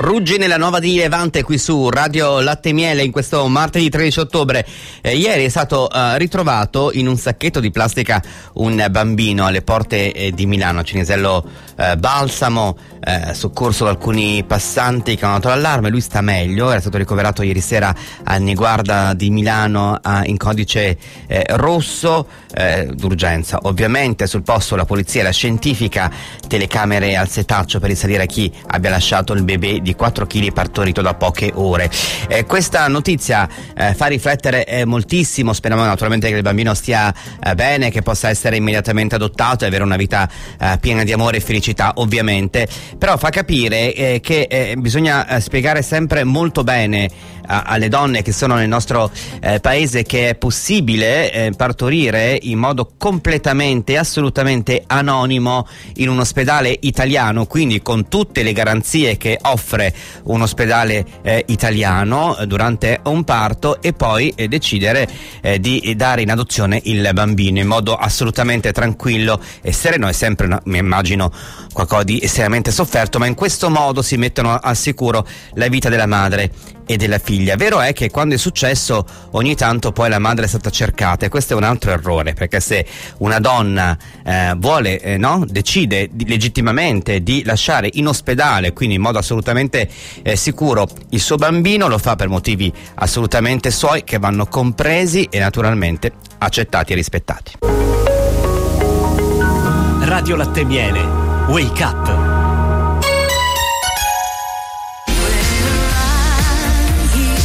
Ruggine, la nuova di Levante qui su Radio Latte e Miele in questo martedì 13 ottobre. Ieri è stato ritrovato in un sacchetto di plastica un bambino alle porte di Milano, Cinisello Balsamo, soccorso da alcuni passanti che hanno dato l'allarme. Lui sta meglio, era stato ricoverato ieri sera a Niguarda di Milano in codice rosso d'urgenza. Ovviamente sul posto la polizia e la scientifica, telecamere al setaccio per risalire a chi abbia lasciato il bebè di 4 kg partorito da poche ore. Questa notizia fa riflettere moltissimo. Speriamo naturalmente che il bambino stia bene, che possa essere immediatamente adottato e avere una vita piena di amore e felicità, ovviamente, però fa capire che bisogna spiegare sempre molto bene alle donne che sono nel nostro paese che è possibile partorire in modo completamente, assolutamente anonimo in un ospedale italiano, quindi con tutte le garanzie che offre un ospedale italiano durante un parto, e poi decidere di dare in adozione il bambino in modo assolutamente tranquillo e sereno. È sempre, mi immagino, qualcosa di estremamente sofferto, ma in questo modo si mettono al sicuro la vita della madre e della figlia. Vero è che quando è successo ogni tanto poi la madre è stata cercata, e questo è un altro errore, perché se una donna vuole, decide legittimamente di lasciare in ospedale, quindi in modo assolutamente sicuro, il suo bambino, lo fa per motivi assolutamente suoi, che vanno compresi e naturalmente accettati e rispettati. Radio Latte e Miele, Wake Up.